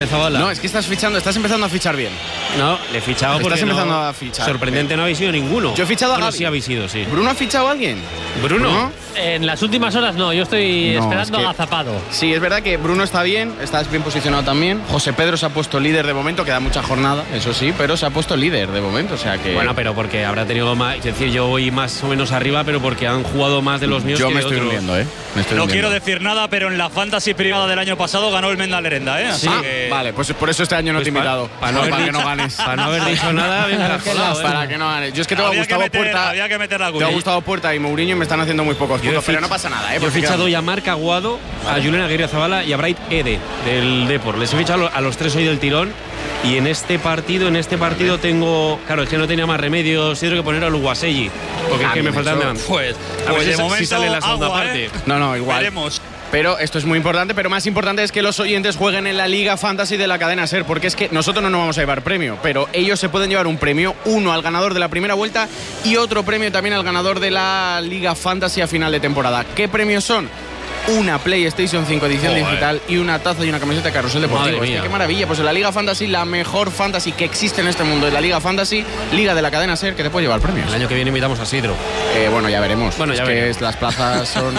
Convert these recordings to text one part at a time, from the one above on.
Zabala. No, es que estás empezando a fichar bien. No, le he fichado porque estás empezando a fichar. Sorprendente, no habéis sido ninguno. Yo he fichado a Bueno, Gavi. sí habéis sido, sí. ¿Bruno ha fichado a alguien? ¿Bruno? En las últimas horas no, yo estoy esperando agazapado. Sí, es verdad que Bruno está bien posicionado también. José Pedro se ha puesto líder de momento, queda mucha jornada, eso sí, pero se ha puesto líder de momento, o sea que... Bueno, pero porque habrá tenido más, es decir, yo voy más o menos arriba, pero porque han jugado más de los míos. Yo que me de estoy otros. hundiendo, No quiero decir nada, pero en la fantasy privada del año pasado ganó el Menda Lerenda, Así que... Vale, pues por eso este año no te he invitado. Para que no ganes. Para no haber dicho nada, venga, para que no ganes. Yo es que tengo a Gustavo Puerta. Había que meter la Te ha Gustavo Puerta y Mourinho y me están haciendo muy pocos puntos, pero no pasa nada, Yo he fichado ya a Marc Aguado, a Julen Aguirre Zabala y a Bright Ede del Depor. Les he fichado a los tres hoy del tirón. Y en este partido tengo... Claro, es que no tenía más remedio, sí, tengo que poner a Luguaselli, porque es que me faltan... Pues a ver de si momento sale la segunda agua, parte. No, igual. Veremos. Pero esto es muy importante, pero más importante es que los oyentes jueguen en la Liga Fantasy de la cadena SER, porque es que nosotros no nos vamos a llevar premio, pero ellos se pueden llevar un premio, uno al ganador de la primera vuelta y otro premio también al ganador de la Liga Fantasy a final de temporada. ¿Qué premios son? Una PlayStation 5 edición digital y una taza y una camiseta de Carrusel Deportivo. Es que qué maravilla. Pues en la Liga Fantasy, la mejor fantasy que existe en este mundo es la Liga Fantasy, Liga de la cadena SER, que te puede llevar premios. El año que viene invitamos a Sidro. Bueno, ya veremos. Bueno, ya veremos. Que las plazas son...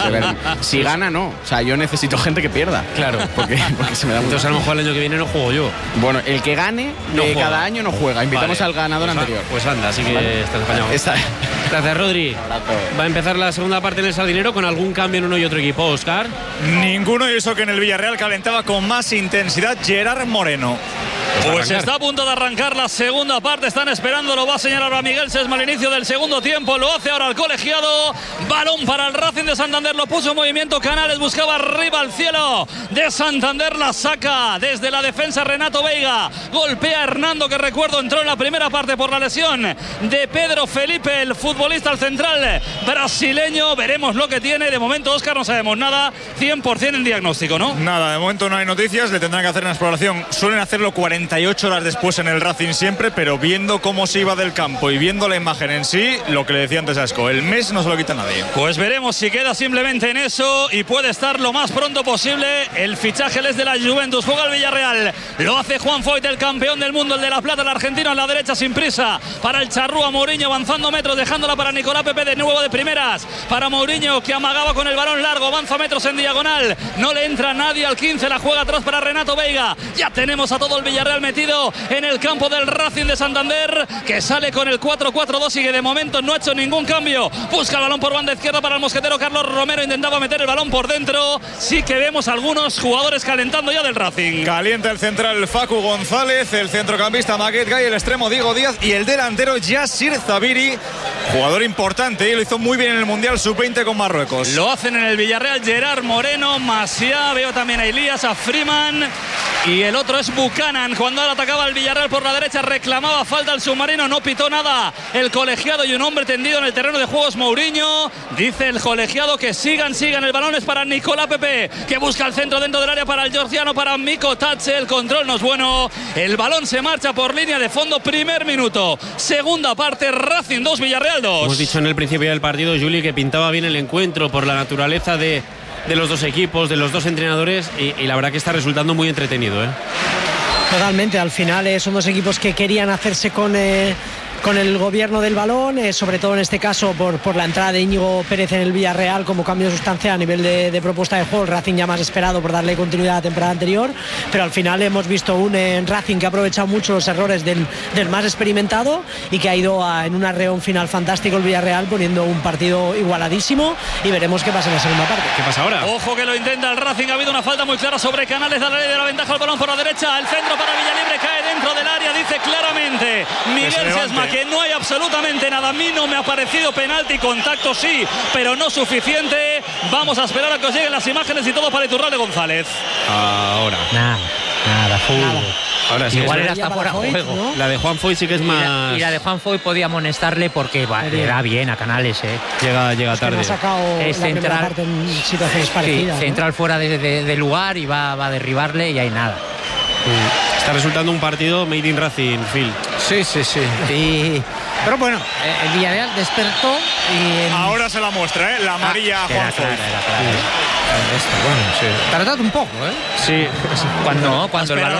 Si gana, no. O sea, yo necesito gente que pierda. Claro. Porque se me da Entonces a lo mejor el año que viene no juego yo. Bueno, el que gane cada año no juega. Invitamos al ganador anterior. Pues anda, así que estás apañado. Gracias, Rodri. Va a empezar la segunda parte en el Sardinero con algún cambio en uno y otro equipo, Óscar. Ninguno, y eso que en el Villarreal calentaba con más intensidad Gerard Moreno. Pues está a punto de arrancar la segunda parte, están esperando, lo va a señalar a Miguel Sesma al inicio del segundo tiempo, lo hace ahora el colegiado, balón para el Racing de Santander, lo puso en movimiento Canales, buscaba arriba al cielo de Santander, la saca desde la defensa Renato Veiga, golpea a Hernando, que recuerdo entró en la primera parte por la lesión de Pedro Felipe, el futbolista al central brasileño, veremos lo que tiene, de momento Óscar no sabemos nada, 100% en diagnóstico, ¿no? Nada, de momento no hay noticias, le tendrán que hacer una exploración, suelen hacerlo 48 horas después en el Racing siempre, pero viendo cómo se iba del campo y viendo la imagen en sí, lo que le decía antes a Asco, el mes no se lo quita nadie. Pues veremos si queda simplemente en eso y puede estar lo más pronto posible. El fichaje es de la Juventus, juega el Villarreal, lo hace Juan Foyt, el campeón del mundo, el de La Plata, el argentino, a la derecha sin prisa, para el charrúa Mourinho avanzando metros, dejándola para Nicolás Pepe de nuevo de primeras, para Mourinho que amagaba con el balón largo, avanza metros en diagonal, no le entra nadie al 15, la juega atrás para Renato Veiga, ya tenemos a todo el Villarreal metido en el campo del Racing de Santander, que sale con el 4-4-2 y que de momento no ha hecho ningún cambio, busca el balón por banda izquierda para el mosquetero Carlos Romero, intentaba meter el balón por dentro, sí que vemos algunos jugadores calentando ya del Racing. Calienta el central Facu González, el centrocampista Maguet Gay, el extremo Diego Díaz y el delantero Yassir Zabiri, jugador importante, y lo hizo muy bien en el Mundial Sub-20 con Marruecos. Lo hacen en el Villarreal Gerard Moreno, Maciá, veo también a Elías, a Freeman y el otro es Buchanan. Cuando ahora atacaba el Villarreal por la derecha, reclamaba falta al submarino, no pitó nada el colegiado y un hombre tendido en el terreno de juegos Mourinho. Dice el colegiado que sigan, el balón es para Nicolás Pepe, que busca el centro dentro del área para el georgiano, para Miko Tache, el control no es bueno, el balón se marcha por línea de fondo, primer minuto, segunda parte, Racing 2, Villarreal 2. Hemos dicho en el principio del partido, Juli, que pintaba bien el encuentro por la naturaleza de los dos equipos, de los dos entrenadores, y la verdad que está resultando muy entretenido, ¿eh? Totalmente, al final son dos equipos que querían hacerse con el gobierno del balón, sobre todo en este caso por la entrada de Íñigo Pérez en el Villarreal como cambio de sustancia a nivel de propuesta de juego. El Racing ya más esperado por darle continuidad a la temporada anterior, pero al final hemos visto un Racing que ha aprovechado mucho los errores del más experimentado y que ha ido en un arreón final fantástico el Villarreal, poniendo un partido igualadísimo, y veremos qué pasa en la segunda parte. ¿Qué pasa ahora? Ojo que lo intenta el Racing, ha habido una falta muy clara sobre Canales, da la ley de la ventaja, el balón por la derecha, el centro para Villalibre, cae dentro del área, dice claramente Miguel Sesma que no hay absolutamente nada. A mí no me ha parecido penalti, contacto sí, pero no suficiente. Vamos a esperar a que os lleguen las imágenes y todo para Iturralde González. Ahora. Nada, fútbol. Ahora sí, igual era hasta fuera de juego, ¿no? La de Juan Foyt sí que es más... Y la de Juan Foyt podía amonestarle porque le da bien a Canales, Llega tarde. No ha sacado es la primera central, parte en situaciones parecidas, sí, central fuera de lugar y va a derribarle y hay nada. Está resultando un partido made in Racing, Phil. Sí. Pero bueno, el Villarreal despertó y... Ahora se la muestra, la amarilla a Juan Foyt. Bueno, sí. Tardado un poco, Sí. Cuando el balón